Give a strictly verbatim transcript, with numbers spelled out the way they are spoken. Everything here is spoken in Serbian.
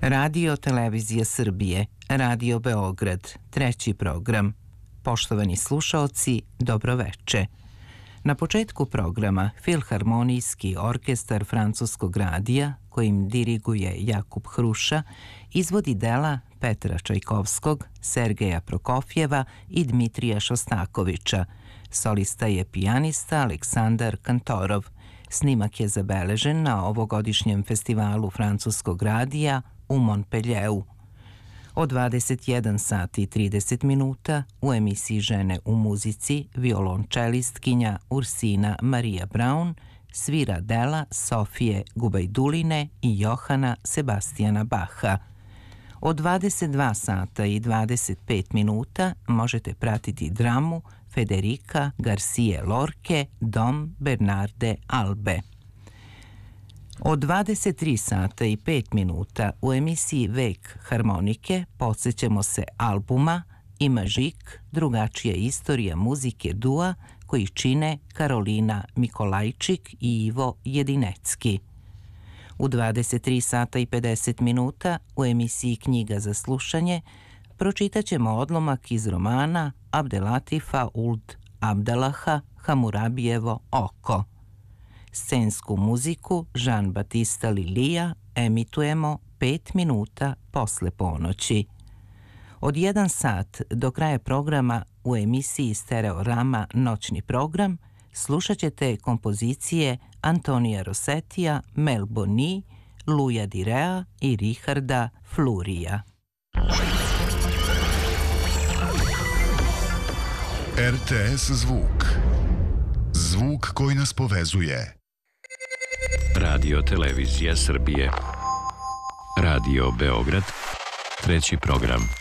Radio Televizija Srbije, Radio Beograd, treći program. Poštovani slušaoci, dobroveče. Na početku programa Filharmonijski orkestar Francuskog radija, kojim diriguje Jakub Hruša, izvodi dela Petra Čajkovskog, Sergeja Prokofjeva i Dmitrija Šostakovića. Solista je pijanista Aleksandar Kantorov. Snimak je zabeležen na ovogodišnjem festivalu Francuskog radija u Montpellieru. Od dvadeset jedan sati i trideset minuta u emisiji Žene u muzici violončelistkinja Ursina Marija Braun svira dela Sofije Gubajduline i Johana Sebastijana Baha. Od dvadeset dva sata i dvadeset pet minuta možete pratiti dramu Federica Garcije Lorke Dom Bernarde Albe. Od dvadeset tri sata i pet minuta u emisiji Vek harmonike podsjećamo se albuma Imažik, drugačija istorija muzike dua koji čine Karolina Mikolajčik i Ivo Jedinecki. U dvadeset tri sata i pedeset minuta u emisiji Knjiga za slušanje pročitat ćemo odlomak iz romana Abdelatifa Uld Abdalaha Hamurabijevo oko. Scensku muziku Jean Batista Lilija emitujemo pet minuta posle ponoći. Od jedan sat do kraja programa u emisiji Stereorama Noćni program slušat ćete kompozicije Antonija Rosetija, Mel Boni, Luja Direa i Richarda Flurija. R T S Zvuk. Zvuk koji nas povezuje. Radio Televizija Srbije. Radio Beograd, treći program.